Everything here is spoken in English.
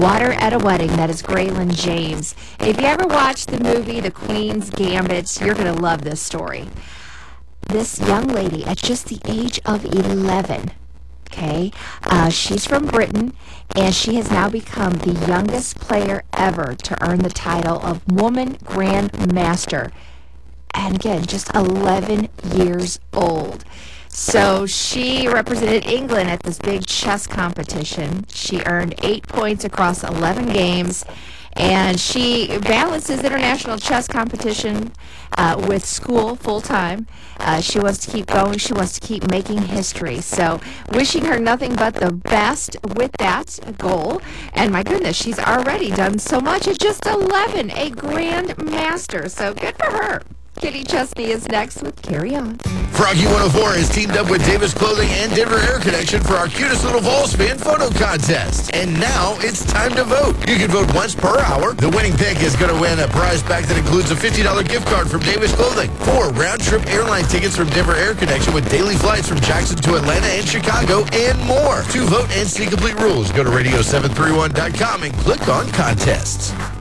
Water at a Wedding. That is Graylin James. If you ever watched the movie The Queen's Gambit, you're going to love this story. This young lady, at just the age of 11, okay, she's from Britain, and she has now become the youngest player ever to earn the title of Woman Grand Master. And again, just 11 years old. So she represented England at this big chess competition. She earned 8 points across 11 games, and she balances international chess competition with school full-time. She wants to keep going. She wants to keep making history. So wishing her nothing but the best with that goal. And my goodness, she's already done so much at just 11, a Grand Master. So good for her. Kitty Chesney is next with Carry On. Froggy 104 has teamed up with Davis Clothing and Denver Air Connection for our cutest little Vols fan photo contest. And now it's time to vote. You can vote once per hour. The winning pick is going to win a prize pack that includes a $50 gift card from Davis Clothing, 4 round-trip airline tickets from Denver Air Connection with daily flights from Jackson to Atlanta and Chicago, and more. To vote and see complete rules, go to radio731.com and click on contests.